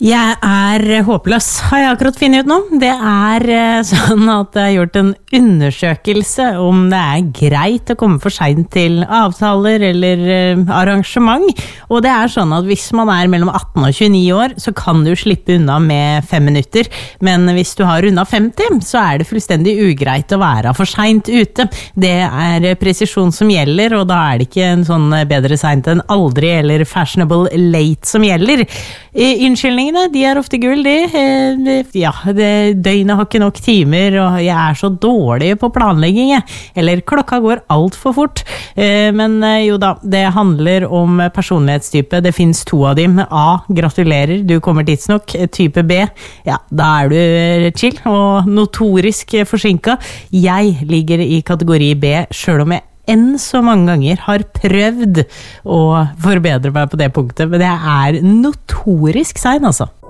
Jeg håpløs, har jeg akkurat funnet ut nå. Det sånn at jeg har gjort en undersøkelse om det greit å komme for sent til avtaler eller arrangement. Og det sånn at hvis man mellom 18 og 29 år, så kan du slippe unna med 5 minutter. Men hvis du har unna 50, så det fullstendig ugreit å være for sent ute. Det presisjon som gjelder, og da det ikke en sånn bedre sent enn aldri eller fashionable late som gjelder. Unnskyldningene, de ofte gull, døgnet har ikke nok timer, og jeg så dårlig på planlegging, eller klokka går alt for fort. Men jo da, det handler om personlighetstype. Det finnes 2 av dem. A, gratulerer, du kommer tidsnok. Type B, ja, da du chill, og notorisk forsinket. Jeg ligger i kategori B, selv om jeg enn så mange ganger har prøvd å forbedre meg på det punktet, men det notorisk sein, altså.